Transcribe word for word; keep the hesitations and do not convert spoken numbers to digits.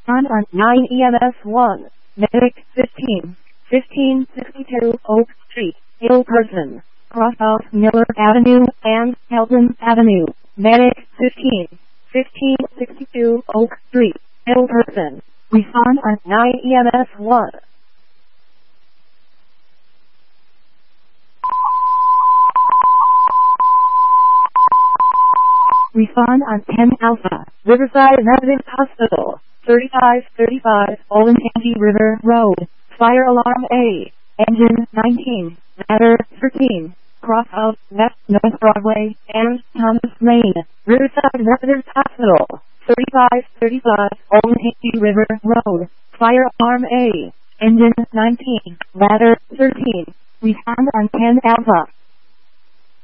Respond on nine E M S one. Medic fifteen. fifteen sixty-two Oak Street, ill person. Cross out Miller Avenue and Helton Avenue. Medic fifteen. fifteen sixty-two Oak Street, ill person. Respond on nine E M S one. Respond on ten Alpha, Riverside Methodist Hospital, thirty-five thirty-five Olentangy River Road, Fire Alarm A, Engine nineteen, Ladder thirteen, Cross out West North Broadway and Thomas Lane, Riverside Methodist Hospital, thirty-five thirty-five Olentangy River Road, Fire Alarm A, Engine nineteen, Ladder thirteen. Respond on ten Alpha.